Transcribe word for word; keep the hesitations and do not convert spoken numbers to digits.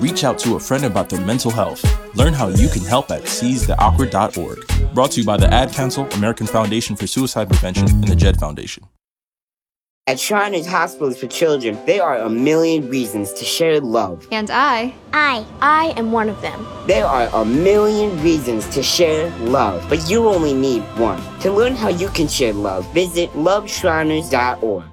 Reach out to a friend about their mental health. Learn how you can help at seize the awkward dot org. Brought to you by the Ad Council, American Foundation for Suicide Prevention, and the Jed Foundation. At Shriners Hospitals for Children, there are a million reasons to share love. And I, I, I am one of them. There are a million reasons to share love, but you only need one. To learn how you can share love, visit love shriners dot org.